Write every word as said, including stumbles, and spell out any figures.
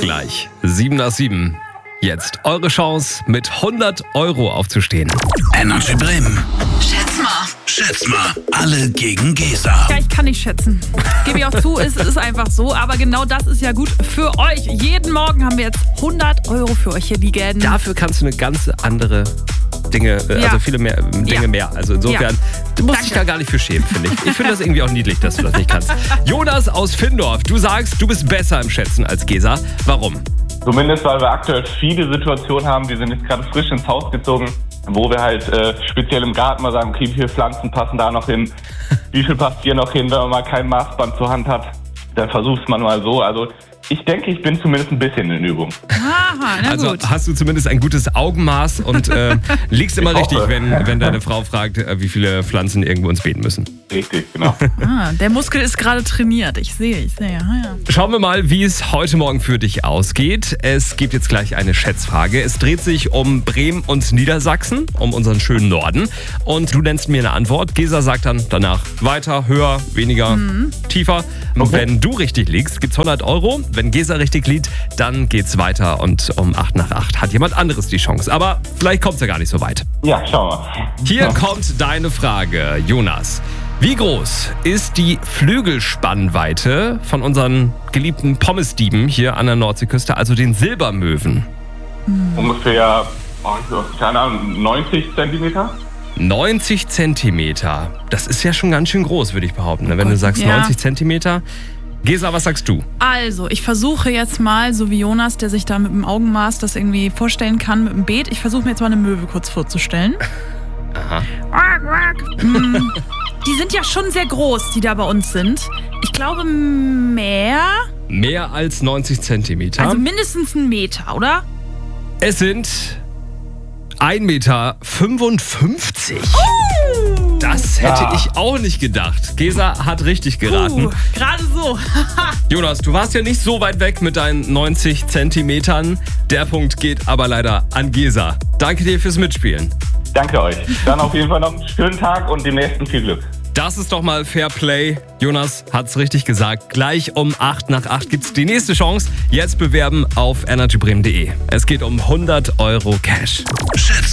gleich. sieben nach sieben. Jetzt eure Chance, mit hundert Euro aufzustehen. Energy Bremen. Schätz mal. Schätz mal. Alle gegen Gesa. Ja, ich kann nicht schätzen. Gebe ich auch zu, es ist einfach so. Aber genau das ist ja gut für euch. Jeden Morgen haben wir jetzt hundert Euro für euch hier liegen. Dafür kannst du eine ganz andere Dinge, äh, Ja. also viele mehr, Dinge Ja. mehr. Also insofern, Ja. du musst Danke. dich da gar nicht für schämen, finde ich. Ich finde das irgendwie auch niedlich, dass du das nicht kannst. Jonas aus Findorf, du sagst, du bist besser im Schätzen als Gesa. Warum? Zumindest, weil wir aktuell viele Situationen haben. Wir sind jetzt gerade frisch ins Haus gezogen, wo wir halt äh, speziell im Garten mal sagen, okay, wie viele Pflanzen passen da noch hin? Wie viel passt hier noch hin, wenn man mal kein Maßband zur Hand hat? Dann versuch's man mal so. Also ich denke, ich bin zumindest ein bisschen in Übung. Aha, na Also gut. hast du zumindest ein gutes Augenmaß und äh, liegst immer Ich richtig, hoffe. wenn, wenn deine Frau fragt, äh, wie viele Pflanzen irgendwo ins Beet müssen. Richtig, genau. Ah, der Muskel ist gerade trainiert. Ich sehe, ich sehe. Ah, ja. Schauen wir mal, wie es heute Morgen für dich ausgeht. Es gibt jetzt gleich eine Schätzfrage. Es dreht sich um Bremen und Niedersachsen, um unseren schönen Norden. Und du nennst mir eine Antwort. Gesa sagt dann danach weiter, höher, weniger, tiefer. Und wenn du richtig liegst, gibt's hundert Euro. Wenn Gesa richtig liegt, dann geht's weiter. Und um acht nach acht hat jemand anderes die Chance. Aber vielleicht kommt's ja gar nicht so weit. Ja, schauen wir. Hier kommt deine Frage, Jonas. Wie groß ist die Flügelspannweite von unseren geliebten Pommesdieben hier an der Nordseeküste, also den Silbermöwen? Ungefähr, oh, keine Ahnung, neunzig Zentimeter? neunzig Zentimeter. Das ist ja schon ganz schön groß, würde ich behaupten. ne? Wenn du sagst Ja. neunzig Zentimeter. Gesa, was sagst du? Also, ich versuche jetzt mal, so wie Jonas, der sich da mit dem Augenmaß das irgendwie vorstellen kann, mit dem Beet, ich versuche mir jetzt mal eine Möwe kurz vorzustellen. Aha. Mm, Die sind ja schon sehr groß, die da bei uns sind. Ich glaube mehr, Mehr als neunzig Zentimeter. also mindestens einen Meter, oder? Es sind ein Meter fünfundfünfzig. Das hätte Ah. ich auch nicht gedacht. Gesa hat richtig geraten. Puh, gerade so. Jonas, du warst ja nicht so weit weg mit deinen neunzig Zentimetern. Der Punkt geht aber leider an Gesa. Danke dir fürs Mitspielen. Danke euch. Dann auf jeden Fall noch einen schönen Tag und demnächst viel Glück. Das ist doch mal Fair Play. Jonas hat's richtig gesagt. Gleich um acht nach acht gibt's die nächste Chance. Jetzt bewerben auf energy bremen punkt de. Es geht um hundert Euro Cash. Schätz